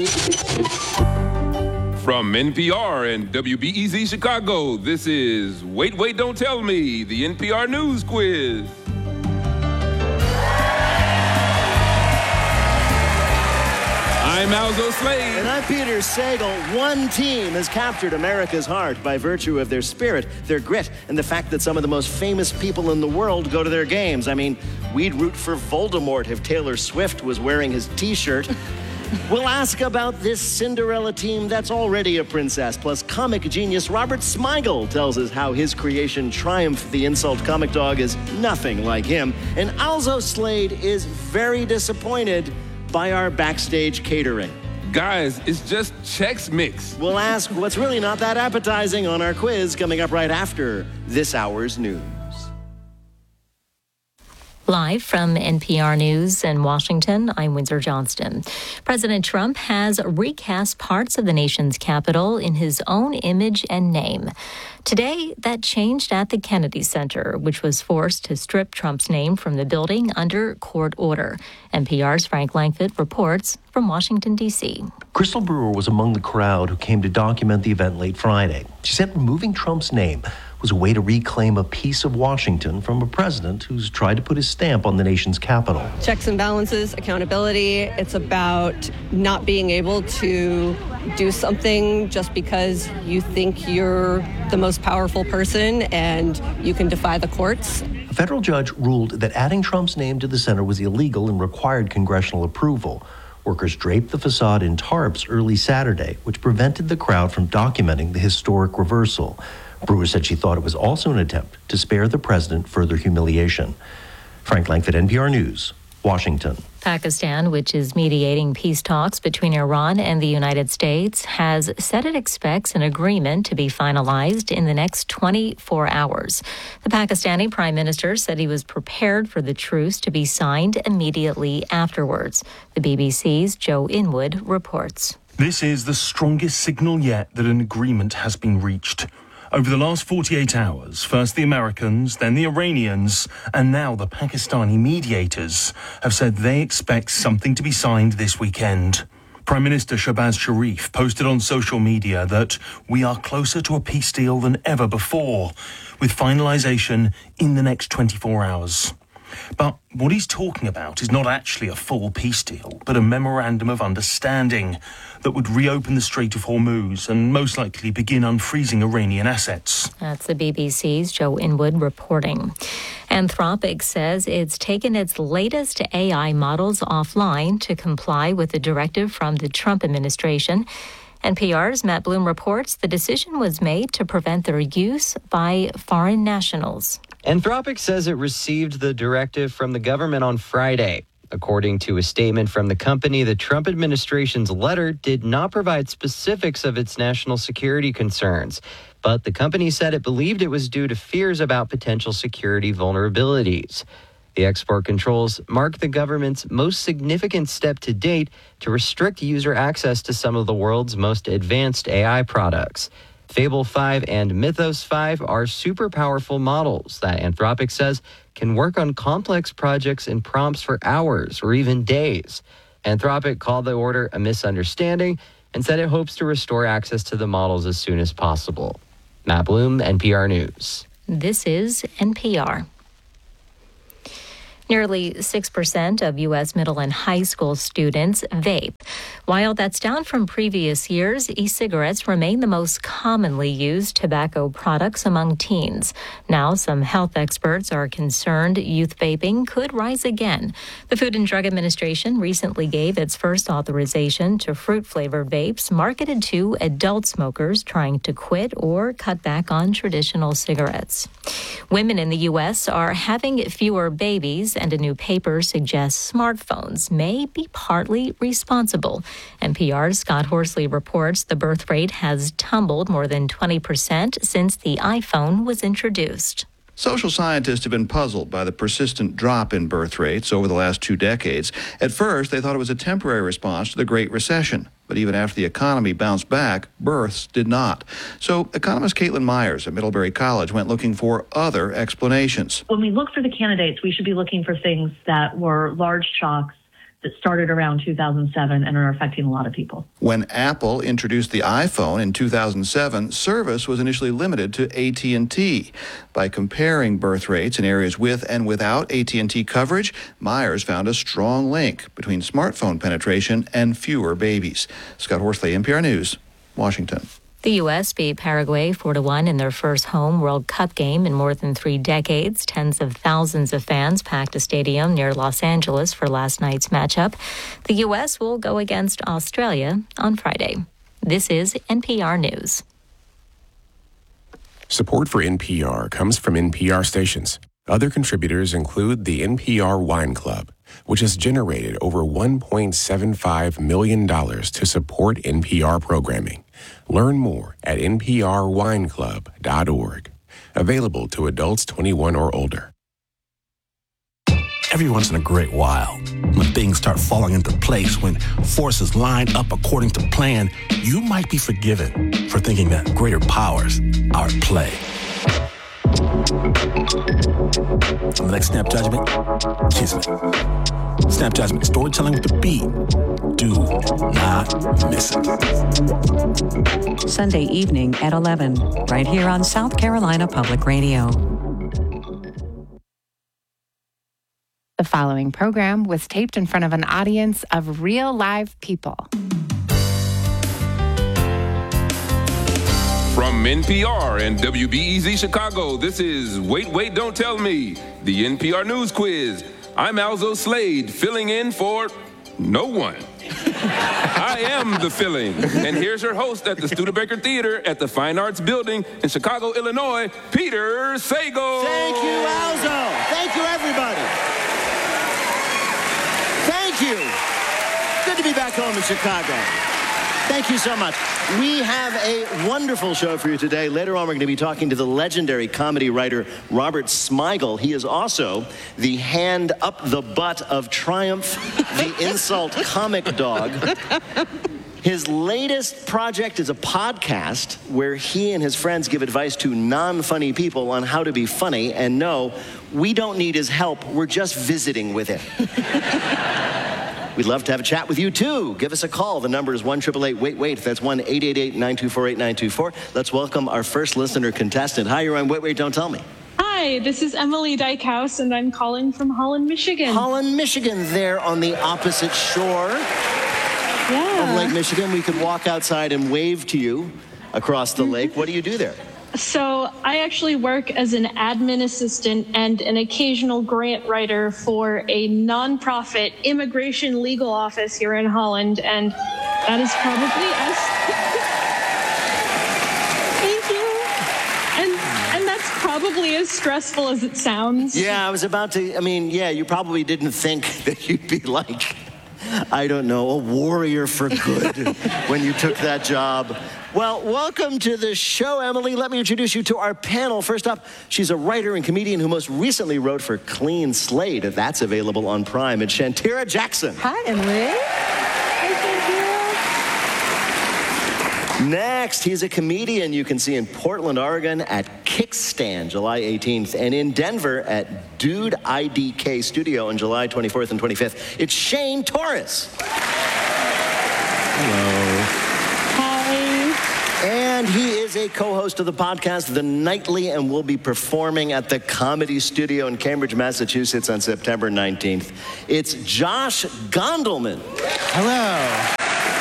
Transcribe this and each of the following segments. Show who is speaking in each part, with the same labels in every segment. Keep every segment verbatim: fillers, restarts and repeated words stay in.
Speaker 1: From N P R and W B E Z Chicago, this is Wait, Wait, Don't Tell Me, the N P R News Quiz. I'm Alzo Slade.
Speaker 2: And I'm Peter Sagal. One team has captured America's heart by virtue of their spirit, their grit, and the fact that some of the most famous people in the world go to their games. I mean, we'd root for Voldemort if Taylor Swift was wearing his t-shirt. We'll ask about this Cinderella team that's already a princess. Plus, comic genius Robert Smigel tells us how his creation, Triumph the Insult Comic Dog, is nothing like him. And Alzo Slade is very disappointed by our backstage catering.
Speaker 1: Guys, it's just Chex Mix.
Speaker 2: We'll ask what's really not that appetizing on our quiz coming up right after this hour's news.
Speaker 3: Live from N P R News in Washington, I'm Windsor Johnston. President Trump has recast parts of the nation's capital in his own image and name. Today, that changed at the Kennedy Center, which was forced to strip Trump's name from the building under court order. N P R's Frank Langfitt reports from Washington, D C.
Speaker 4: Crystal Brewer was among the crowd who came to document the event late Friday. She said removing Trump's name was a way to reclaim a piece of Washington from a president who's tried to put his stamp on the nation's capital.
Speaker 5: Checks and balances, accountability. It's about not being able to do something just because you think you're the most powerful person and you can defy the courts.
Speaker 4: A federal judge ruled that adding Trump's name to the center was illegal and required congressional approval. Workers draped the facade in tarps early Saturday, which prevented the crowd from documenting the historic reversal. Brewer said she thought it was also an attempt to spare the president further humiliation. Frank Langfitt, N P R News, Washington.
Speaker 3: Pakistan, which is mediating peace talks between Iran and the United States, has said it expects an agreement to be finalized in the next twenty-four hours. The Pakistani prime minister said he was prepared for the truce to be signed immediately afterwards. The B B C's Joe Inwood reports.
Speaker 6: This is the strongest signal yet that an agreement has been reached. Over the last forty-eight hours, first the Americans, then the Iranians, and now the Pakistani mediators have said they expect something to be signed this weekend. Prime Minister Shahbaz Sharif posted on social media that we are closer to a peace deal than ever before, with finalization in the next twenty-four hours. But what he's talking about is not actually a full peace deal, but a memorandum of understanding that would reopen the Strait of Hormuz and most likely begin unfreezing Iranian assets.
Speaker 3: That's the B B C's Joe Inwood reporting. Anthropic says it's taken its latest A I models offline to comply with a directive from the Trump administration. N P R's Matt Bloom reports the decision was made to prevent their use by foreign nationals.
Speaker 7: Anthropic says it received the directive from the government on Friday. According to a statement from the company, the Trump administration's letter did not provide specifics of its national security concerns, but the company said it believed it was due to fears about potential security vulnerabilities. The export controls mark the government's most significant step to date to restrict user access to some of the world's most advanced A I products. Fable five and Mythos five are super powerful models that Anthropic says can work on complex projects and prompts for hours or even days. Anthropic called the order a misunderstanding and said it hopes to restore access to the models as soon as possible. Matt Bloom, N P R News.
Speaker 3: This is N P R. Nearly six percent of U S middle and high school students vape. While that's down from previous years, e-cigarettes remain the most commonly used tobacco products among teens. Now, some health experts are concerned youth vaping could rise again. The Food and Drug Administration recently gave its first authorization to fruit-flavored vapes marketed to adult smokers trying to quit or cut back on traditional cigarettes. Women in the U S are having fewer babies, and a new paper suggests smartphones may be partly responsible. N P R's Scott Horsley reports the birth rate has tumbled more than twenty percent since the iPhone was introduced.
Speaker 8: Social scientists have been puzzled by the persistent drop in birth rates over the last two decades. At first, they thought it was a temporary response to the Great Recession. But even after the economy bounced back, births did not. So economist Caitlin Myers at Middlebury College went looking for other explanations.
Speaker 9: When we look for the candidates, we should be looking for things that were large shocks that started around two thousand seven and are affecting a lot of people.
Speaker 8: When Apple introduced the iPhone in two thousand seven, service was initially limited to A T and T. By comparing birth rates in areas with and without A T and T coverage, Myers found a strong link between smartphone penetration and fewer babies. Scott Horsley, N P R News, Washington.
Speaker 3: The U S beat Paraguay four to one in their first home World Cup game in more than three decades. Tens of thousands of fans packed a stadium near Los Angeles for last night's matchup. The U S will go against Australia on Friday. This is N P R News.
Speaker 10: Support for N P R comes from N P R stations. Other contributors include the N P R Wine Club, which has generated over one point seven five million dollars to support N P R programming. Learn more at N P R wine club dot org. Available to adults twenty-one or older.
Speaker 11: Every once in a great while, when things start falling into place, when forces line up according to plan, you might be forgiven for thinking that greater powers are at play. On the next Snap Judgment, Kismet. Snap Judgment, storytelling with the beat. Do not miss it.
Speaker 12: Sunday evening at eleven, right here on South Carolina Public Radio.
Speaker 13: The following program was taped in front of an audience of real live people.
Speaker 1: From N P R and W B E Z Chicago, this is Wait, Wait, Don't Tell Me, the N P R News Quiz. I'm Alzo Slade, filling in for no one. I am the filling. And here's your host at the Studebaker Theater at the Fine Arts Building in Chicago, Illinois, Peter Sagal.
Speaker 2: Thank you, Alzo. Thank you, everybody. Thank you. Good to be back home in Chicago. Thank you so much. We have a wonderful show for you today. Later on, we're going to be talking to the legendary comedy writer Robert Smigel. He is also the hand up the butt of Triumph, the insult comic dog. His latest project is a podcast where he and his friends give advice to non-funny people on how to be funny. And no, we don't need his help. We're just visiting with it. We'd love to have a chat with you, too. Give us a call. The number is one eight eight eight, wait, wait. That's one eight eight eight, nine two four, eight nine two four. Let's welcome our first listener contestant. Hi, you're on Wait, Wait, Don't Tell Me.
Speaker 14: Hi, this is Emily Dykehouse, and I'm calling from Holland, Michigan.
Speaker 2: Holland, Michigan, there on the opposite shore
Speaker 14: yeah.
Speaker 2: of Lake Michigan. We could walk outside and wave to you across the lake. What do you do there?
Speaker 14: So I actually work as an admin assistant and an occasional grant writer for a nonprofit immigration legal office here in Holland, and that is probably as thank you. And and that's probably as stressful as it sounds.
Speaker 2: Yeah, I was about to. I mean, yeah, you probably didn't think that you'd be like, I don't know, a warrior for good when you took that job. Well, welcome to the show, Emily. Let me introduce you to our panel. First up, she's a writer and comedian who most recently wrote for Clean Slate. That's available on Prime. It's Shantira Jackson.
Speaker 15: Hi, Emily.
Speaker 2: Hi, Next, he's a comedian you can see in Portland, Oregon at Kickstand, July eighteenth, and in Denver at Dude I D K Studio on July twenty-fourth and twenty-fifth. It's Shane Torres. Hello. And he is a co-host of the podcast, The Nightly, and will be performing at the Comedy Studio in Cambridge, Massachusetts on September nineteenth. It's Josh Gondelman.
Speaker 15: Hello.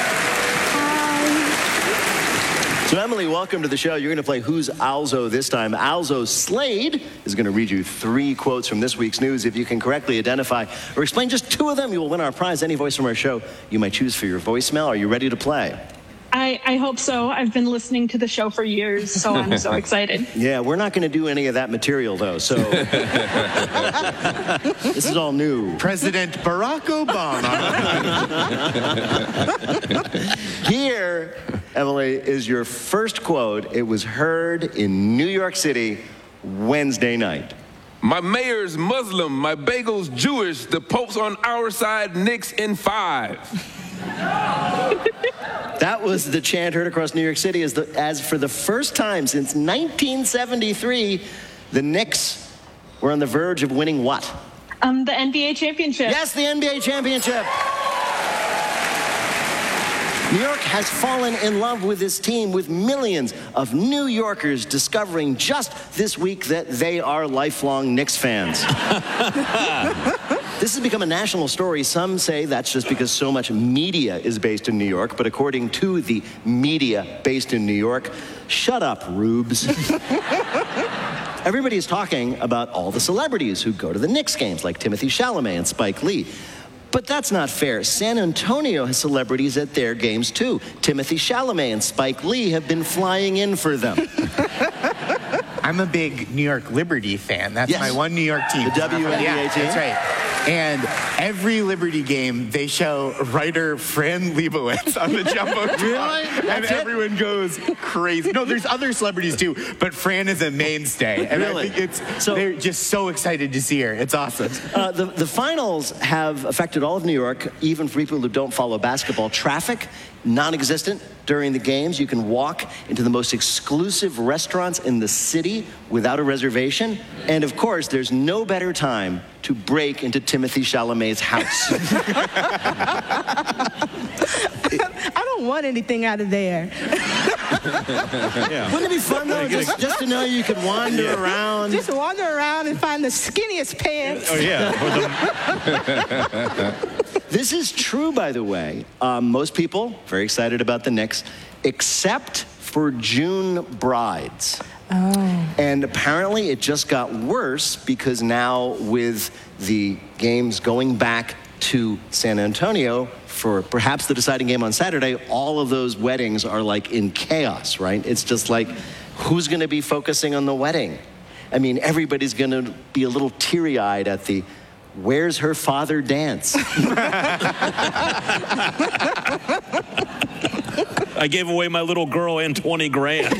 Speaker 2: Hi. So, Emily, welcome to the show. You're going to play Who's Alzo this time. Alzo Slade is going to read you three quotes from this week's news. If you can correctly identify or explain just two of them, you will win our prize. Any voice from our show you might choose for your voicemail. Are you ready to play?
Speaker 14: I, I hope so. I've been listening to the show for years, so I'm so excited.
Speaker 2: Yeah, we're not going to do any of that material, though, so this is all new.
Speaker 15: President Barack Obama.
Speaker 2: Here, Emily, is your first quote. It was heard in New York City Wednesday night.
Speaker 1: My mayor's Muslim, my bagel's Jewish, the Pope's on our side, Knicks in five.
Speaker 2: That was the chant heard across New York City as, the, as for the first time since nineteen seventy-three, the Knicks were on the verge of winning what?
Speaker 14: Um, the N B A championship.
Speaker 2: Yes, the N B A championship. New York has fallen in love with this team, with millions of New Yorkers discovering just this week that they are lifelong Knicks fans. This has become a national story. Some say that's just because so much media is based in New York, but according to the media based in New York, shut up, rubes. Everybody is talking about all the celebrities who go to the Knicks games, like Timothée Chalamet and Spike Lee. But that's not fair. San Antonio has celebrities at their games, too. Timothée Chalamet and Spike Lee have been flying in for them.
Speaker 16: I'm a big New York Liberty fan. That's
Speaker 2: Yes.
Speaker 16: my one New York team.
Speaker 2: The W N B A
Speaker 16: yeah,
Speaker 2: team?
Speaker 16: That's right. And every Liberty game, they show writer Fran Lebowitz on the Jumbotron.
Speaker 2: Really?
Speaker 16: And
Speaker 2: That's it?
Speaker 16: everyone goes crazy. No, there's other celebrities too, but Fran is a mainstay. And
Speaker 2: Really?
Speaker 16: I think it's,
Speaker 2: So-
Speaker 16: they're just so excited to see her. It's awesome.
Speaker 2: Uh, the, the finals have affected all of New York, even for people who don't follow basketball. Traffic, non-existent during the games. You can walk into the most exclusive restaurants in the city without a reservation. And of course, there's no better time to break into Timothée Chalamet's house.
Speaker 17: I don't want anything out of there.
Speaker 2: Yeah. Wouldn't it be fun, though, just, just to know you could wander
Speaker 17: Yeah.
Speaker 2: around?
Speaker 17: Just wander around and find the skinniest pants.
Speaker 2: Oh, yeah. This is true, by the way. Um, most people very excited about the Knicks, except for June brides.
Speaker 17: Oh.
Speaker 2: And apparently it just got worse because now with the games going back to San Antonio for perhaps the deciding game on Saturday, all of those weddings are like in chaos, right? It's just like, who's going to be focusing on the wedding? I mean, everybody's going to be a little teary-eyed at the "Where's her father" dance.
Speaker 18: I gave away my little girl and twenty grand.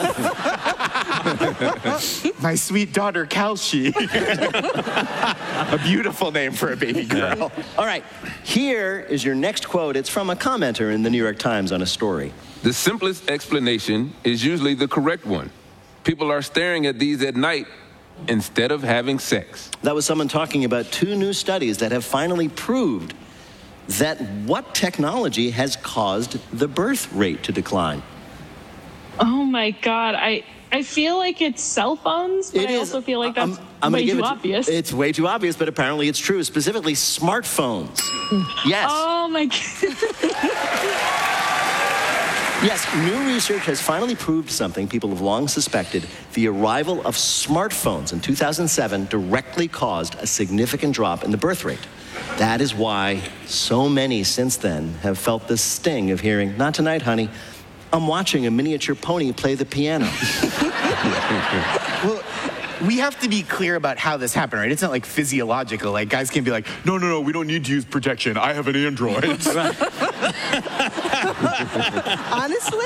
Speaker 16: My sweet daughter, Kalshi. A beautiful name for a baby girl.
Speaker 2: All right, here is your next quote. It's from a commenter in the New York Times on a story.
Speaker 1: The simplest explanation is usually the correct one. People are staring at these at night instead of having sex.
Speaker 2: That was someone talking about two new studies that have finally proved that what technology has caused the birth rate to decline.
Speaker 14: Oh my God. I I feel like it's cell phones, but
Speaker 2: It
Speaker 14: I
Speaker 2: is.
Speaker 14: also feel like that's
Speaker 2: I'm
Speaker 14: way
Speaker 2: gonna give
Speaker 14: too
Speaker 2: it to-
Speaker 14: obvious.
Speaker 2: It's way too obvious, but apparently it's true. Specifically, smartphones. Yes.
Speaker 14: Oh my God.
Speaker 2: Yes, new research has finally proved something people have long suspected. The arrival of smartphones in two thousand seven directly caused a significant drop in the birth rate. That is why so many since then have felt the sting of hearing, "Not tonight, honey. I'm watching a miniature pony play the piano."
Speaker 16: Well, we have to be clear about how this happened, right? It's not like physiological. Like, guys can't be like, no, no, no, we don't need to use protection. I have an Android.
Speaker 17: Honestly,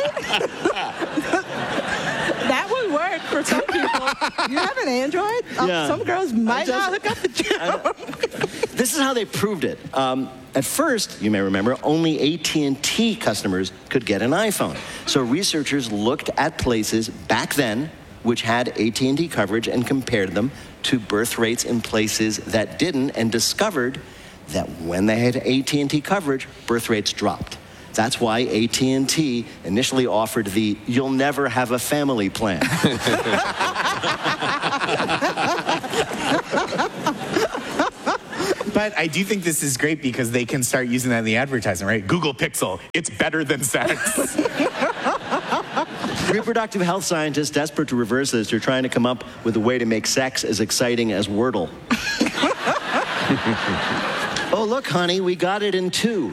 Speaker 17: that would work for some people. You have an Android? Um,
Speaker 2: Yeah.
Speaker 17: Some girls might not hook up the
Speaker 2: This is how they proved it. Um, at first, you may remember, only A T and T customers could get an iPhone. So researchers looked at places back then which had A T and T coverage and compared them to birth rates in places that didn't, and discovered that when they had A T and T coverage, birth rates dropped. That's why A T and T initially offered the "you'll never have a family" plan.
Speaker 16: But I do think this is great because they can start using that in the advertising, right? Google Pixel, it's better than sex.
Speaker 2: Reproductive health scientists desperate to reverse this are trying to come up with a way to make sex as exciting as Wordle. Oh, look, honey, we got it in two.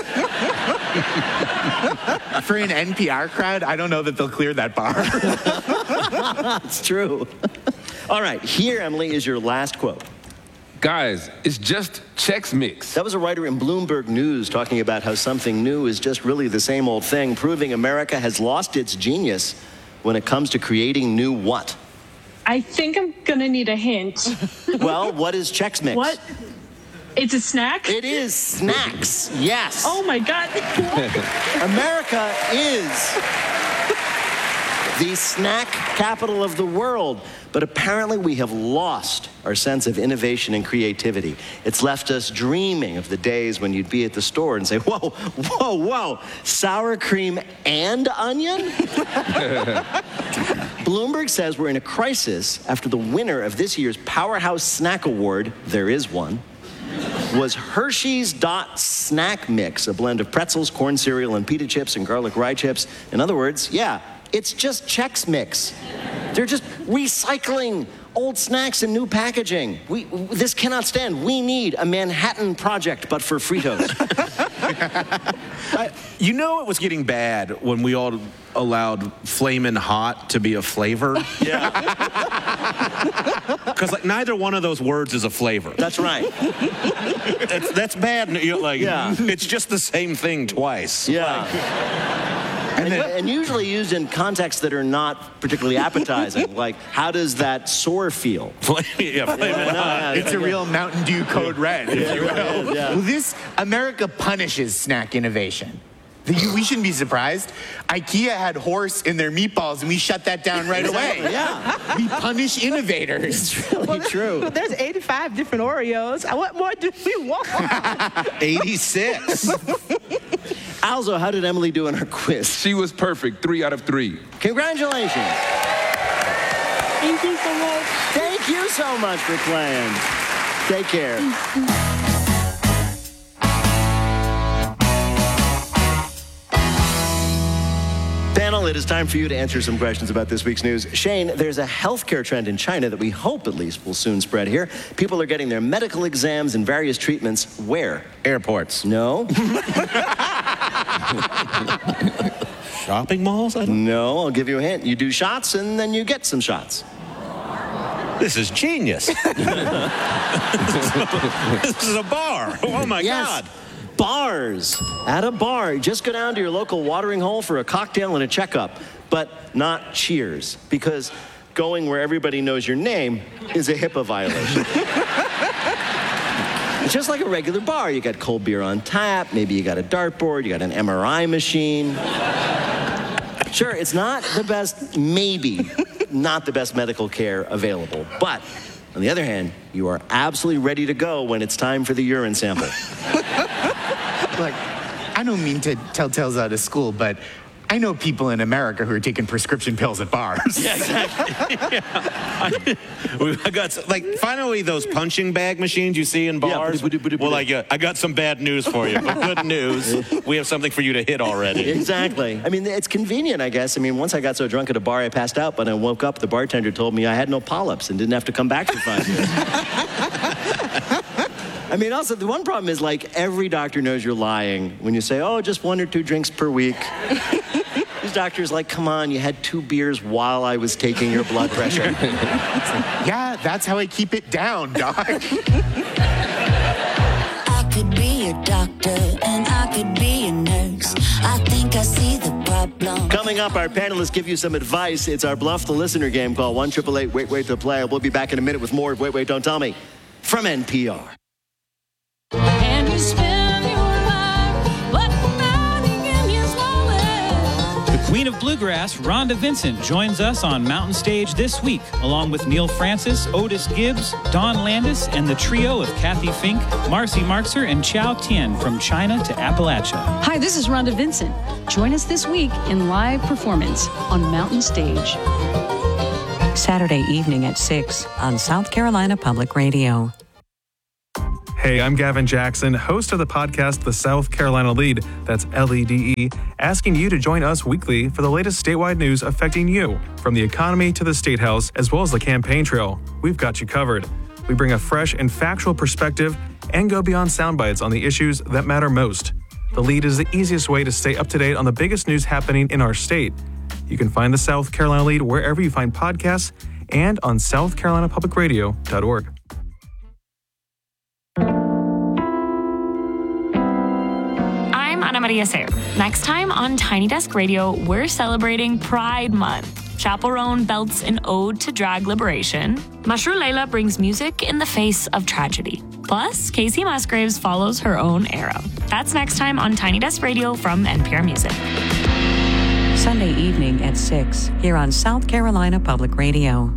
Speaker 16: For an N P R crowd, I don't know that they'll clear that bar.
Speaker 2: It's true. All right, here, Emily, is your last quote.
Speaker 1: Guys, it's just Chex Mix.
Speaker 2: That was a writer in Bloomberg News talking about how something new is just really the same old thing, proving America has lost its genius when it comes to creating new what?
Speaker 14: I think I'm going to need a hint.
Speaker 2: Well, what is Chex Mix?
Speaker 14: What? It's a snack?
Speaker 2: It is snacks, yes.
Speaker 14: Oh my God.
Speaker 2: America is the snack capital of the world. But apparently we have lost our sense of innovation and creativity. It's left us dreaming of the days when you'd be at the store and say, whoa, whoa, whoa, sour cream and onion? Bloomberg says we're in a crisis after the winner of this year's Powerhouse Snack Award, there is one, was Hershey's Dot Snack Mix, a blend of pretzels, corn cereal, and pita chips and garlic rye chips. In other words, yeah, it's just Chex Mix. They're just recycling old snacks in new packaging. We, this cannot stand. We need a Manhattan Project, but for Fritos.
Speaker 18: I, you know it was getting bad when we all allowed Flamin' Hot to be a flavor?
Speaker 2: Yeah.
Speaker 18: Because like neither one of those words is a flavor.
Speaker 2: That's right.
Speaker 18: That's, that's bad. You know, like,
Speaker 2: yeah.
Speaker 18: It's just the same thing twice.
Speaker 2: Yeah.
Speaker 18: Like,
Speaker 2: And, then, and usually used in contexts that are not particularly appetizing, like, how does that sore feel?
Speaker 18: yeah,
Speaker 16: no, no, it's a real Mountain Dew Code Red.
Speaker 2: Yeah, it really is, yeah.
Speaker 16: Well, this, America punishes snack innovation. The, we shouldn't be surprised. IKEA had horse in their meatballs, and we shut that down right
Speaker 2: exactly,
Speaker 16: away.
Speaker 2: Yeah.
Speaker 16: We punish innovators.
Speaker 2: It's really
Speaker 17: well,
Speaker 2: true.
Speaker 17: There's eighty-five different Oreos. What more do we want?
Speaker 18: eighty-six.
Speaker 2: Alzo, how did Emily do in her quiz?
Speaker 1: She was perfect, three out of three.
Speaker 2: Congratulations.
Speaker 14: Thank you so much.
Speaker 2: Thank you so much for playing. Take care. Panel, it is time for you to answer some questions about this week's news. Shane, there's a healthcare trend in China that we hope at least will soon spread here. People are getting their medical exams and various treatments where?
Speaker 18: Airports.
Speaker 2: No.
Speaker 18: Shopping malls? I don't...
Speaker 2: No, I'll give you a hint. You do shots and then you get some shots.
Speaker 18: This is genius. This is a bar. Oh, my
Speaker 2: yes.
Speaker 18: God.
Speaker 2: Bars. At a bar, just go down to your local watering hole for a cocktail and a checkup, but not Cheers, because going where everybody knows your name is a HIPAA violation. It's just like a regular bar. You got cold beer on tap, maybe you got a dartboard, you got an M R I machine. Sure, it's not the best, maybe not the best medical care available, but on the other hand, you are absolutely ready to go when it's time for the urine sample.
Speaker 16: Look, I don't mean to tell tales out of school, but I know people in America who are taking prescription pills at bars.
Speaker 18: Yeah, exactly. yeah. I, I got some, like finally those punching bag machines you see in bars. Yeah, well, like uh, I got some bad news for you, but good news, we have something for you to hit already.
Speaker 2: Exactly. I mean, it's convenient, I guess. I mean, once I got so drunk at a bar, I passed out, but I woke up. The bartender told me I had no polyps and didn't have to come back for five years. I mean, also, the one problem is, like, every doctor knows you're lying when you say, oh, just one or two drinks per week. These doctors like, come on, you had two beers while I was taking your blood pressure.
Speaker 16: Like, yeah, that's how I keep it down, doc.
Speaker 19: I could be a doctor and I could be a nurse. I think I see the problem.
Speaker 2: Coming up, our panelists give you some advice. It's our Bluff the Listener game. Call one eight eight eight wait wait to play. We'll be back in a minute with more of Wait, Wait, Don't Tell Me from N P R.
Speaker 19: And you spend your life, but nothing in his wallet.
Speaker 20: The Queen of Bluegrass, Rhonda Vincent, joins us on Mountain Stage this week, along with Neil Francis, Otis Gibbs, Don Landis, and the trio of Kathy Fink, Marcy Marxer, and Chow Tien from China to Appalachia.
Speaker 21: Hi, this is Rhonda Vincent. Join us this week in live performance on Mountain Stage.
Speaker 12: Saturday evening at six on South Carolina Public Radio.
Speaker 22: Hey, I'm Gavin Jackson, host of the podcast The South Carolina Lead, that's L E D E, asking you to join us weekly for the latest statewide news affecting you, from the economy to the State House, as well as the campaign trail. We've got you covered. We bring a fresh and factual perspective and go beyond sound bites on the issues that matter most. The Lead is the easiest way to stay up to date on the biggest news happening in our state. You can find the South Carolina Lead wherever you find podcasts and on south carolina public radio dot org.
Speaker 23: Ana Maria Sayer. Next time on Tiny Desk Radio, we're celebrating Pride Month. Chaperone belts an ode to drag liberation. Mashru Leila brings music in the face of tragedy. Plus, Casey Musgraves follows her own arrow. That's next time on Tiny Desk Radio from N P R Music.
Speaker 12: Sunday evening. evening at six here on South Carolina Public Radio.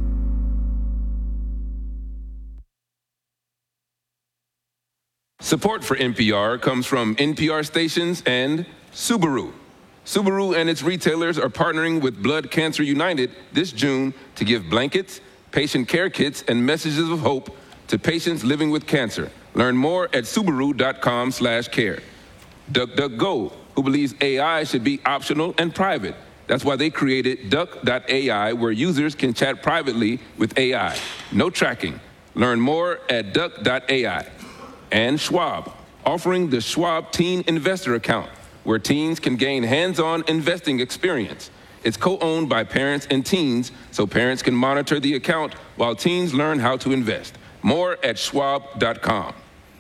Speaker 1: Support for N P R comes from N P R stations and Subaru. Subaru and its retailers are partnering with Blood Cancer United this June to give blankets, patient care kits, and messages of hope to patients living with cancer. Learn more at Subaru.com slash care. DuckDuckGo, who believes A I should be optional and private. That's why they created Duck dot A I, where users can chat privately with A I. No tracking. Learn more at Duck dot A I. And Schwab, offering the Schwab Teen Investor Account, where teens can gain hands-on investing experience. It's co-owned by parents and teens, so parents can monitor the account while teens learn how to invest. More at schwab dot com.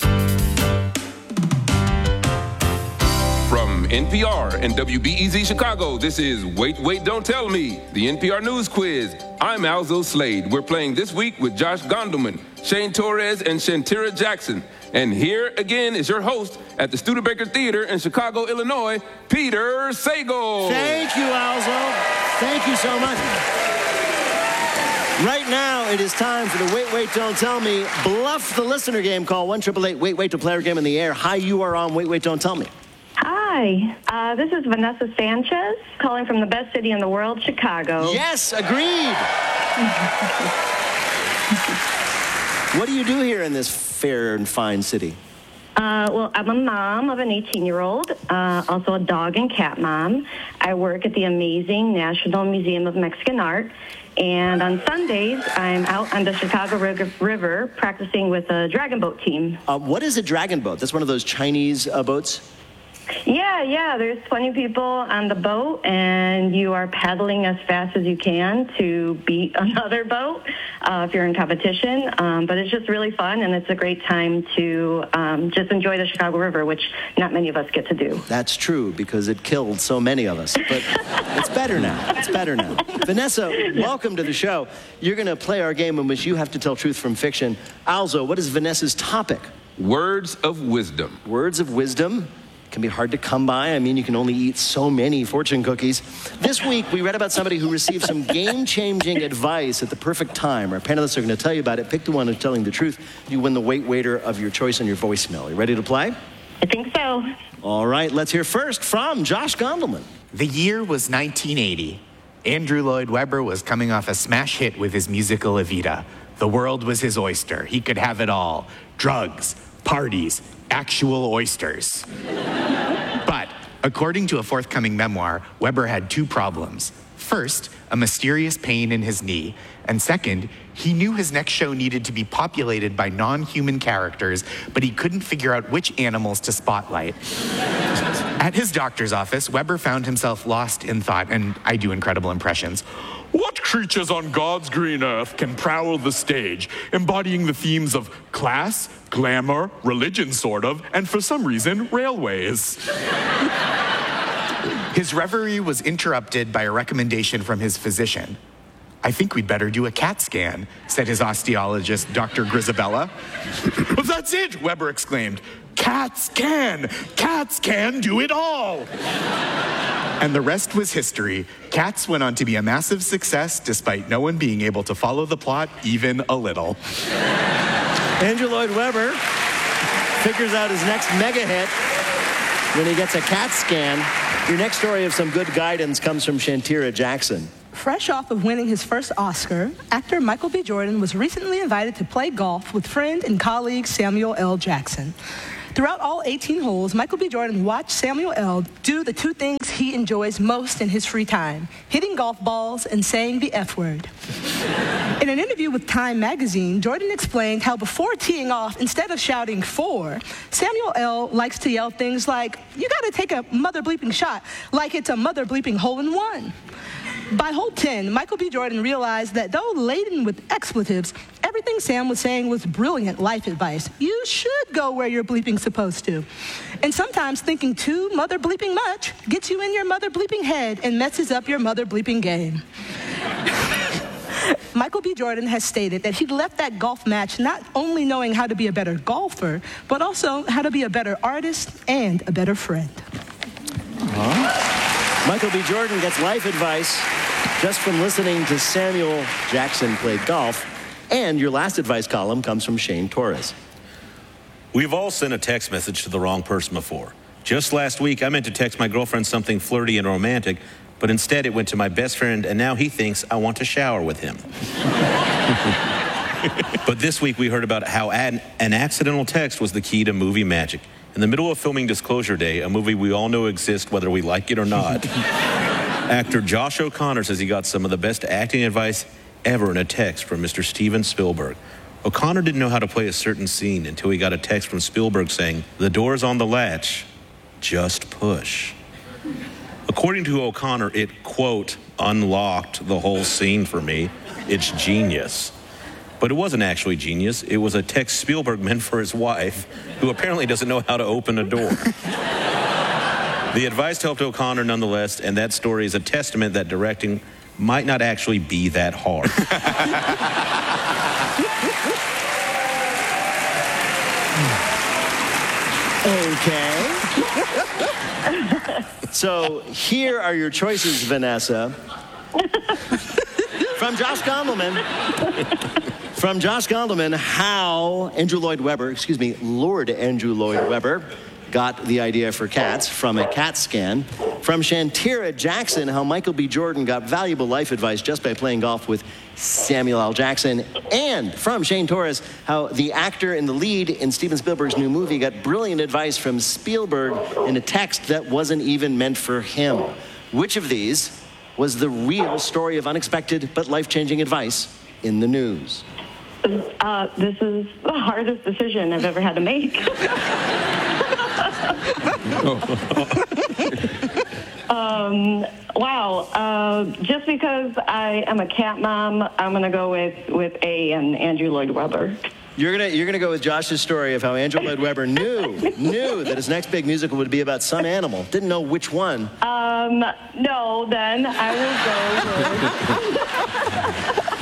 Speaker 1: From N P R and W B E Z Chicago, this is Wait, Wait, Don't Tell Me, the N P R News Quiz. I'm Alzo Slade. We're playing this week with Josh Gondelman, Shane Torres, and Shantira Jackson. And here again is your host at the Studebaker Theater in Chicago, Illinois, Peter Sagal.
Speaker 2: Thank you, Alzo. Thank you so much. Right now, it is time for the Wait, Wait, Don't Tell Me Bluff the Listener game. Call one eight eight eight, wait, wait to play our game in the air. Hi, you are on Wait, Wait, Don't Tell Me.
Speaker 4: Hi, uh, this is Vanessa Sanchez calling from the best city in the world, Chicago.
Speaker 2: Yes, agreed. What do you do here in this fair and fine city?
Speaker 4: Uh, well, I'm a mom of an eighteen-year-old, uh, also a dog and cat mom. I work at the amazing National Museum of Mexican Art, and on Sundays, I'm out on the Chicago River practicing with a dragon boat team.
Speaker 2: Uh, what is a dragon boat? That's one of those Chinese uh, boats?
Speaker 4: Yeah, yeah, there's twenty people on the boat, and you are paddling as fast as you can to beat another boat uh, if you're in competition. Um, but it's just really fun, and it's a great time to um, just enjoy the Chicago River, which not many of us get to do.
Speaker 2: That's true, because it killed so many of us. But it's better now. It's better now. Vanessa, welcome to the show. You're going to play our game in which you have to tell truth from fiction. Alzo, what is Vanessa's topic?
Speaker 1: Words of wisdom.
Speaker 2: Words of wisdom. Can be hard to come by. I mean, you can only eat so many fortune cookies. This week, we read about somebody who received some game-changing advice at the perfect time. Our panelists are going to tell you about it. Pick the one who's telling the truth. You win the Wait Waiter of your choice on your voicemail. You ready to play?
Speaker 4: I think so.
Speaker 2: All right, let's hear first from Josh Gondelman.
Speaker 16: The year was nineteen eighty. Andrew Lloyd Webber was coming off a smash hit with his musical Evita. The world was his oyster. He could have it all. Drugs, parties, actual oysters. But according to a forthcoming memoir, Webber had two problems. First, a mysterious pain in his knee. And second, he knew his next show needed to be populated by non-human characters, but he couldn't figure out which animals to spotlight. At his doctor's office, Webber found himself lost in thought, and I do incredible impressions. What creatures on God's green earth can prowl the stage, embodying the themes of class, glamour, religion, sort of, and for some reason, railways? His reverie was interrupted by a recommendation from his physician. I think we'd better do a CAT scan, said his osteologist, Doctor Grisabella. Well, that's it, Webber exclaimed. CAT scan! CATs can do it all! And the rest was history. Cats went on to be a massive success despite no one being able to follow the plot even a little.
Speaker 2: Andrew Lloyd Webber figures out his next mega hit when he gets a CAT scan. Your next story of some good guidance comes from Shantira Jackson.
Speaker 17: Fresh off of winning his first Oscar, actor Michael B. Jordan was recently invited to play golf with friend and colleague Samuel L. Jackson. Throughout all eighteen holes, Michael B. Jordan watched Samuel L. do the two things he enjoys most in his free time, hitting golf balls and saying the F word. In an interview with Time magazine, Jordan explained how before teeing off, instead of shouting four, Samuel L. likes to yell things like, "You gotta take a mother bleeping shot," like it's a mother bleeping hole in one. By hole ten, Michael B. Jordan realized that though laden with expletives, everything Sam was saying was brilliant life advice. You should go where you're bleeping supposed to. And sometimes thinking too mother bleeping much gets you in your mother bleeping head and messes up your mother bleeping game. Michael B. Jordan has stated that he left that golf match not only knowing how to be a better golfer, but also how to be a better artist and a better friend.
Speaker 2: Uh-huh. Michael B. Jordan gets life advice just from listening to Samuel Jackson play golf. And your last advice column comes from Shane Torres.
Speaker 18: We've all sent a text message to the wrong person before. Just last week, I meant to text my girlfriend something flirty and romantic, but instead it went to my best friend, and now he thinks I want to shower with him. But this week we heard about how an, an accidental text was the key to movie magic. In the middle of filming Disclosure Day, a movie we all know exists whether we like it or not, actor Josh O'Connor says he got some of the best acting advice ever in a text from Mister Steven Spielberg. O'Connor didn't know how to play a certain scene until he got a text from Spielberg saying, "The door's on the latch, just push." According to O'Connor, it, quote, unlocked the whole scene for me. It's genius. But it wasn't actually genius. It was a text Spielberg meant for his wife, who apparently doesn't know how to open a door. The advice helped O'Connor nonetheless, and that story is a testament that directing might not actually be that hard.
Speaker 2: Okay. So here are your choices, Vanessa. From Josh Gondelman. From Josh Gondelman, how Andrew Lloyd Webber, excuse me, Lord Andrew Lloyd Webber got the idea for Cats from a CAT scan. From Shantira Jackson, how Michael B. Jordan got valuable life advice just by playing golf with Samuel L. Jackson. And from Shane Torres, how the actor in the lead in Steven Spielberg's new movie got brilliant advice from Spielberg in a text that wasn't even meant for him. Which of these was the real story of unexpected but life-changing advice in the news?
Speaker 4: Uh, this is the hardest decision I've ever had to make. um, wow. Uh, just because I am a cat mom, I'm going to go with, with A and Andrew Lloyd Webber.
Speaker 2: You're gonna you're gonna go with Josh's story of how Andrew Lloyd Webber knew knew that his next big musical would be about some animal. Didn't know which one.
Speaker 4: Um, no, then I will go with.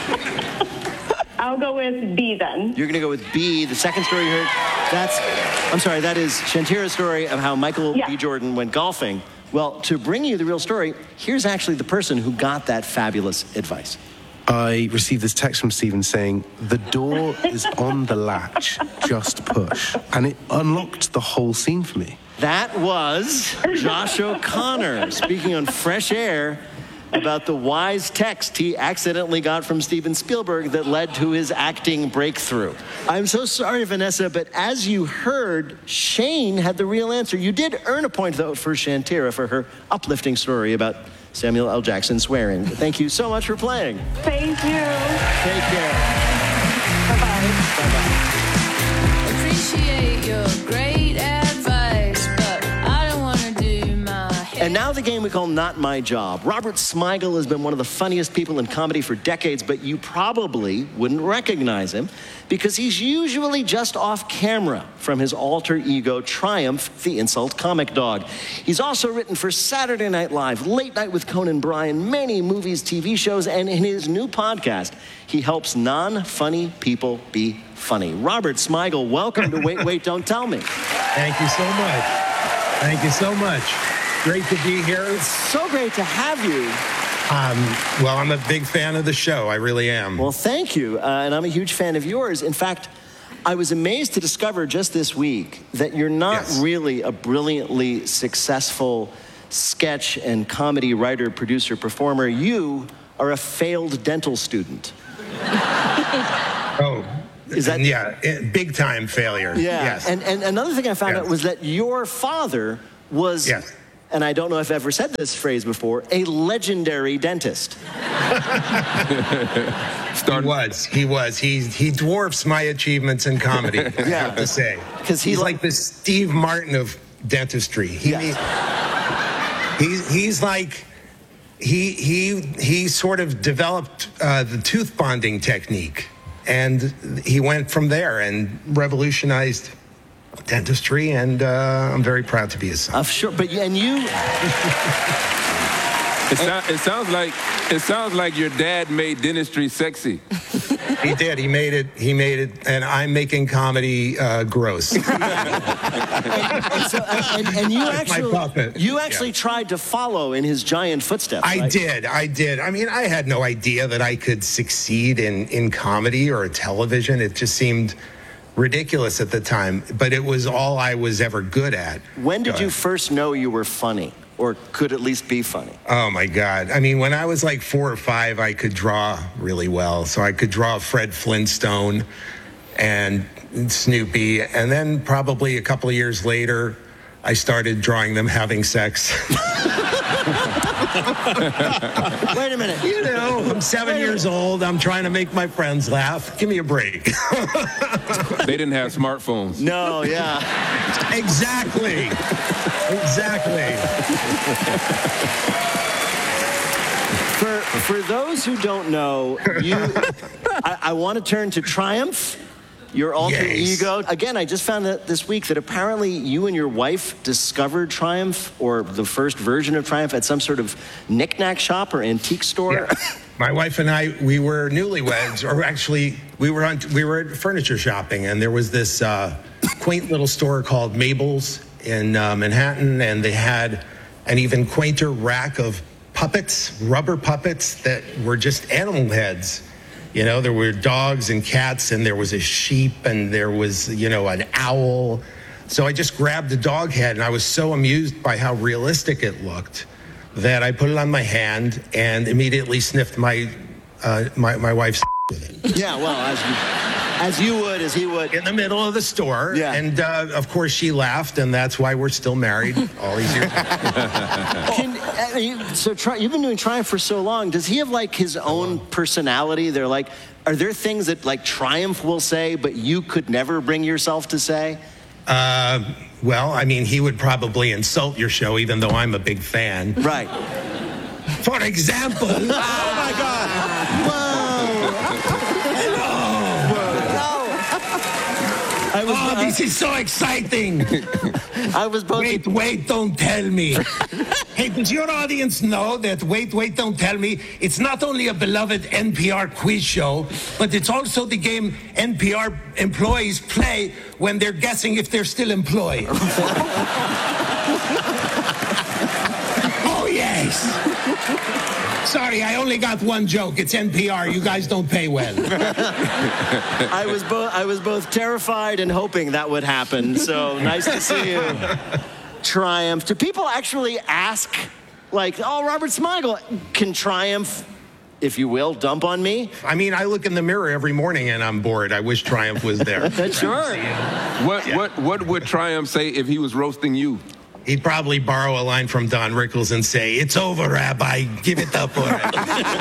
Speaker 4: I'll go with B then.
Speaker 2: You're gonna go with B. The second story you heard. That's. I'm sorry. That is Shantira's story of how Michael yeah. B. Jordan went golfing. Well, to bring you the real story, here's actually the person who got that fabulous advice.
Speaker 5: I received this text from Steven saying, "The door is on the latch, just push." And it unlocked the whole scene for me.
Speaker 2: That was Josh O'Connor speaking on Fresh Air about the wise text he accidentally got from Steven Spielberg that led to his acting breakthrough. I'm so sorry, Vanessa, but as you heard, Shane had the real answer. You did earn a point, though, for Shantira for her uplifting story about Samuel L. Jackson swearing. Thank you so much for playing.
Speaker 4: Thank you.
Speaker 2: Take care.
Speaker 4: Bye-bye.
Speaker 2: Bye-bye.
Speaker 19: Appreciate your great advice, but I don't want to do my hair.
Speaker 2: And now the game we call Not My Job. Robert Smigel has been one of the funniest people in comedy for decades, but you probably wouldn't recognize him because he's usually just off camera from his alter ego Triumph, the insult comic dog. He's also written for Saturday Night Live, Late Night with Conan Bryan, many movies, T V shows, and in his new podcast, he helps non-funny people be funny. Robert Smigel, welcome to Wait, Wait, Don't Tell Me.
Speaker 6: Thank you so much. Thank you so much. Great to be here.
Speaker 2: It's so great to have you.
Speaker 6: Um, well, I'm a big fan of the show. I really am.
Speaker 2: Well, thank you. Uh, and I'm a huge fan of yours. In fact, I was amazed to discover just this week that you're not yes. really a brilliantly successful sketch and comedy writer, producer, performer. You are a failed dental student.
Speaker 6: Oh, is that? Yeah, big time failure.
Speaker 2: Yeah.
Speaker 6: Yes.
Speaker 2: And, and another thing I found yes. out was that your father was...
Speaker 6: Yes.
Speaker 2: And I don't know if I've ever said this phrase before, a legendary dentist.
Speaker 6: He was. He was. He he dwarfs my achievements in comedy, I yeah. have to say.
Speaker 2: Because
Speaker 6: he's
Speaker 2: he
Speaker 6: like the Steve Martin of dentistry. He, yeah. he, he's like, he, he, he sort of developed uh, the tooth bonding technique. And he went from there and revolutionized dentistry, and uh, I'm very proud to be his son.
Speaker 2: Uh, sure, but and you.
Speaker 1: It, so, it sounds like it sounds like your dad made dentistry sexy.
Speaker 6: He did. He made it. He made it. And I'm making comedy uh, gross.
Speaker 2: and, so, and, and you
Speaker 6: That's my
Speaker 2: actually,
Speaker 6: puppet.
Speaker 2: you actually
Speaker 6: Yeah.
Speaker 2: tried to follow in his giant footsteps.
Speaker 6: I
Speaker 2: right?
Speaker 6: did. I did. I mean, I had no idea that I could succeed in, in comedy or television. It just seemed ridiculous at the time. But it was all I was ever good at.
Speaker 2: When did
Speaker 6: Go
Speaker 2: you
Speaker 6: ahead.
Speaker 2: first know you were funny, or could at least be funny?
Speaker 6: Oh, my God. I mean, when I was like four or five, I could draw really well. So I could draw Fred Flintstone and Snoopy. And then probably a couple of years later, I started drawing them having sex.
Speaker 2: Wait a minute.
Speaker 6: You know, I'm seven years old. I'm trying to make my friends laugh. Give me a break.
Speaker 1: They didn't have smartphones.
Speaker 2: No, yeah.
Speaker 6: Exactly. Exactly.
Speaker 2: For, for those who don't know, you, I, I want to turn to Triumph, your alter
Speaker 6: Yes.
Speaker 2: ego. Again, I just found out this week that apparently you and your wife discovered Triumph, or the first version of Triumph, at some sort of knick-knack shop or antique store.
Speaker 6: Yeah. My wife and I, we were newlyweds, or actually, we were on, we were furniture shopping, and there was this uh, quaint little store called Mabel's in uh, Manhattan, and they had an even quainter rack of puppets, rubber puppets that were just animal heads. You know, there were dogs and cats, and there was a sheep, and there was, you know, an owl. So I just grabbed the dog head, and I was so amused by how realistic it looked that I put it on my hand and immediately sniffed my uh, my, my wife's with it.
Speaker 2: Yeah, well, as you, as you would, as he would.
Speaker 6: In the middle of the store.
Speaker 2: Yeah.
Speaker 6: And, uh, of course, she laughed, and that's why we're still married all these years.
Speaker 2: Can, I mean, so Tri- you've been doing Triumph for so long. Does he have, like, his own personality? They're like, are there things that, like, Triumph will say, but you could never bring yourself to say?
Speaker 6: Uh, well, I mean, he would probably insult your show, even though I'm a big fan.
Speaker 2: Right.
Speaker 6: For example. Oh, my God.
Speaker 2: I was,
Speaker 6: oh,
Speaker 2: uh,
Speaker 6: this is so exciting.
Speaker 2: I was both.
Speaker 6: Wait, wait, don't tell me. Hey, does your audience know that Wait, Wait, Don't Tell Me, it's not only a beloved N P R quiz show, but it's also the game N P R employees play when they're guessing if they're still employed. Oh, yes. Sorry, I only got one joke. It's N P R. You guys don't pay well.
Speaker 2: I was both. I was both terrified and hoping that would happen. So nice to see you. Triumph. Do people actually ask, like, oh, Robert Smigel, can Triumph, if you will, dump on me?
Speaker 6: I mean, I look in the mirror every morning and I'm bored. I wish Triumph was there.
Speaker 2: Sure.
Speaker 1: What
Speaker 6: Yeah.
Speaker 1: what what would Triumph say if he was roasting you?
Speaker 6: He'd probably borrow a line from Don Rickles and say, "It's over, Rabbi. Give it up already."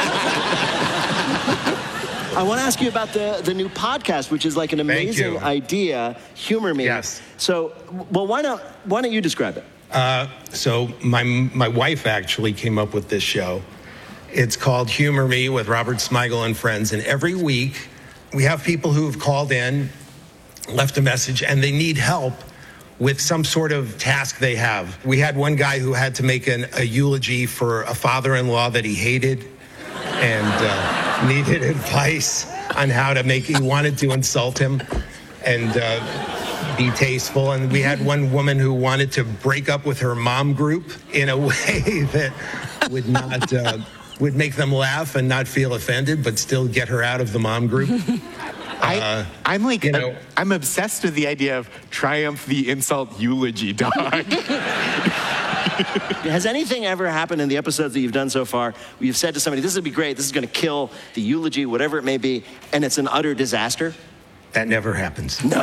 Speaker 2: I want to ask you about the, the new podcast, which is like an amazing
Speaker 6: you.
Speaker 2: idea. Humor Me.
Speaker 6: Yes.
Speaker 2: So, well, why not? Why don't you describe it?
Speaker 6: Uh, so my my wife actually came up with this show. It's called Humor Me with Robert Smigel and Friends. And every week we have people who have called in, left a message, and they need help with some sort of task they have. We had one guy who had to make an, a eulogy for a father-in-law that he hated and uh, needed advice on how to make, he wanted to insult him and uh, be tasteful. And we had one woman who wanted to break up with her mom group in a way that would not, uh, would make them laugh and not feel offended, but still get her out of the mom group.
Speaker 16: I,
Speaker 6: Uh,
Speaker 16: I'm like,
Speaker 6: you know-
Speaker 16: I'm, I'm obsessed with the idea of Triumph the insult eulogy dog.
Speaker 2: Has anything ever happened in the episodes that you've done so far where you've said to somebody, this would be great, this is going to kill the eulogy, whatever it may be, and it's an utter disaster?
Speaker 6: That never happens. No.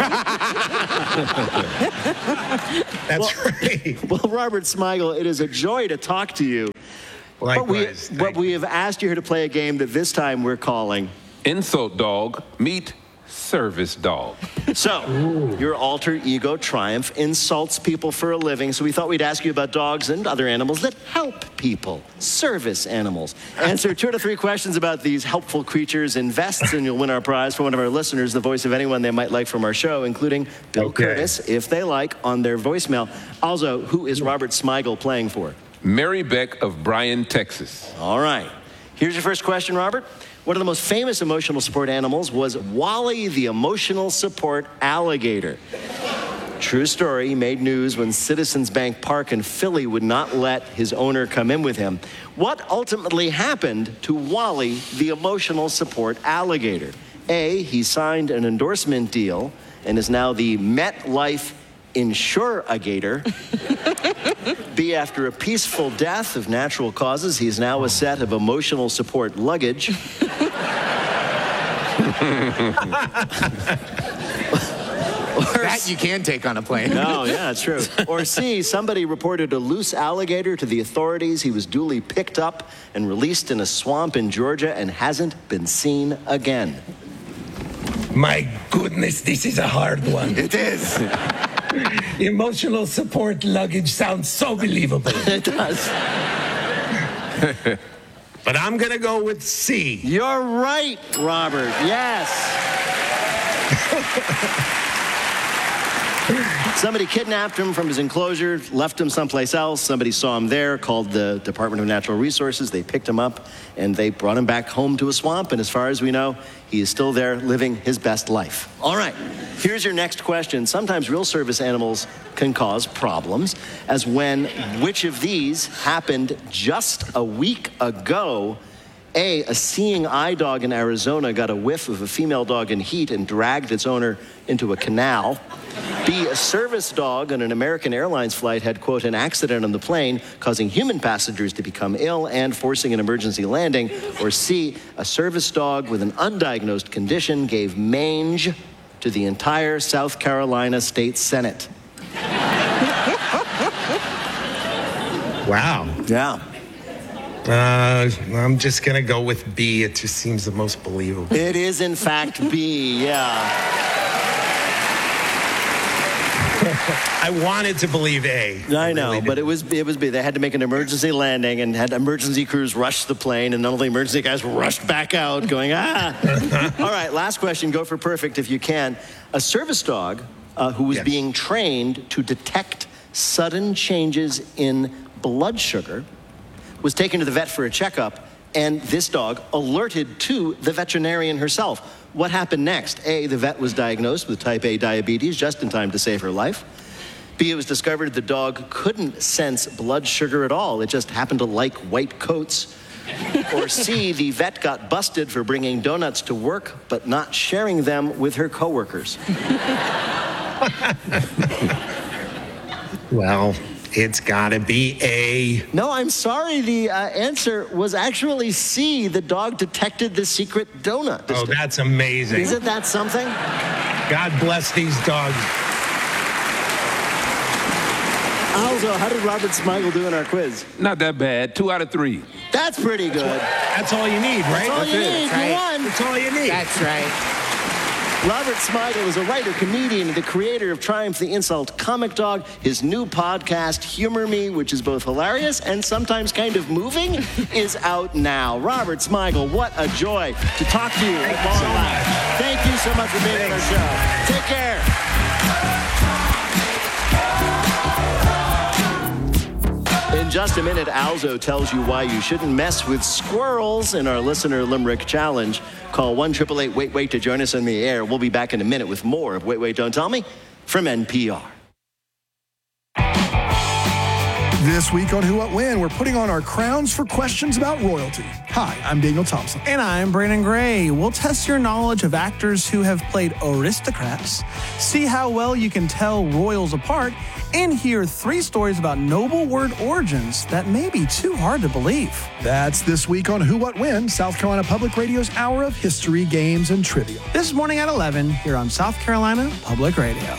Speaker 6: That's
Speaker 2: well,
Speaker 6: right.
Speaker 2: Well, Robert Smigel, it is a joy to talk to you.
Speaker 6: Likewise.
Speaker 2: But we, but we have asked you here to play a game that this time we're calling
Speaker 1: Insult Dog meet Service Dog.
Speaker 2: So, your alter ego Triumph insults people for a living, so we thought we'd ask you about dogs and other animals that help people, service animals. Answer two to three questions about these helpful creatures in vests, and you'll win our prize for one of our listeners, the voice of anyone they might like from our show, including Bill
Speaker 6: Okay.
Speaker 2: Curtis, if they like, on their voicemail. Also, who is Robert Smigel playing for?
Speaker 1: Mary Beck of Bryan, Texas.
Speaker 2: All right. Here's your first question, Robert. One of the most famous emotional support animals was Wally the emotional support alligator. True story, he made news when Citizens Bank Park in Philly would not let his owner come in with him. What ultimately happened to Wally the emotional support alligator? A, he signed an endorsement deal and is now the MetLife Insure-A-Gator. B, after a peaceful death of natural causes, he's now a set of emotional support luggage.
Speaker 16: That you can take on a plane.
Speaker 2: No, yeah, it's true. Or C, somebody reported a loose alligator to the authorities. He was duly picked up and released in a swamp in Georgia and hasn't been seen again.
Speaker 6: My goodness, this is a hard one.
Speaker 2: It is.
Speaker 6: Emotional support luggage sounds so believable.
Speaker 2: It does.
Speaker 6: But I'm going to go with C.
Speaker 2: You're right, Robert. Yes. Somebody kidnapped him from his enclosure, left him someplace else. Somebody saw him there, called the Department of Natural Resources. They picked him up, and they brought him back home to a swamp. And as far as we know, he is still there living his best life. All right, here's your next question. Sometimes real service animals can cause problems, as when which of these happened just a week ago? A, a seeing eye dog in Arizona got a whiff of a female dog in heat and dragged its owner into a canal. B, a service dog on an American Airlines flight had, quote, an accident on the plane, causing human passengers to become ill and forcing an emergency landing. Or C, a service dog with an undiagnosed condition gave mange to the entire South Carolina State Senate.
Speaker 6: Wow.
Speaker 2: Yeah.
Speaker 6: Uh, I'm just going to go with B. It just seems the most believable.
Speaker 2: It is, in fact, B, yeah.
Speaker 6: I wanted to believe A.
Speaker 2: I know, really but it was it was B. They had to make an emergency landing and had emergency crews rush the plane, and none of the emergency guys rushed back out going, ah. All right, last question. Go for perfect if you can. A service dog uh, who was yes. being trained to detect sudden changes in blood sugar was taken to the vet for a checkup, and this dog alerted to the veterinarian herself. What happened next? A, the vet was diagnosed with type A diabetes just in time to save her life. B, it was discovered the dog couldn't sense blood sugar at all. It just happened to like white coats. Or C, the vet got busted for bringing donuts to work, but not sharing them with her coworkers.
Speaker 6: Well, it's gotta be A.
Speaker 2: No, I'm sorry. The uh, answer was actually C. The dog detected the secret donut.
Speaker 6: Oh, that's amazing.
Speaker 2: Isn't that something?
Speaker 6: God bless these dogs.
Speaker 2: Also, how did Robert Smigel do in our quiz?
Speaker 1: Not that bad. Two out of three.
Speaker 2: That's pretty good.
Speaker 6: That's all you need, right?
Speaker 2: That's all
Speaker 6: That's
Speaker 2: you
Speaker 6: it.
Speaker 2: need.
Speaker 6: Right.
Speaker 2: You won.
Speaker 6: That's all you need.
Speaker 16: That's right.
Speaker 2: Robert Smigel is a writer, comedian, and the creator of Triumph the Insult Comic Dog. His new podcast, Humor Me, which is both hilarious and sometimes kind of moving, is out now. Robert Smigel, what a joy to talk to you at long last. Thank you so much for being on our show. Take care. In just a minute, Alzo tells you why you shouldn't mess with squirrels in our Listener Limerick Challenge. Call one eight eight eight wait wait to join us on the air. We'll be back in a minute with more of Wait, Wait, Don't Tell Me from N P R.
Speaker 7: This week on Who What When, we're putting on our crowns for questions about royalty. Hi, I'm Daniel Thompson.
Speaker 8: And I'm Brandon Gray. We'll test your knowledge of actors who have played aristocrats, see how well you can tell royals apart, and hear three stories about noble word origins that may be too hard to believe.
Speaker 7: That's this week on Who What When, South Carolina Public Radio's hour of history, games, and trivia.
Speaker 8: This morning at eleven here on South Carolina Public Radio.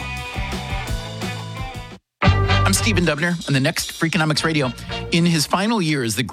Speaker 9: I'm Stephen Dubner on the next Freakonomics Radio. In his final year as the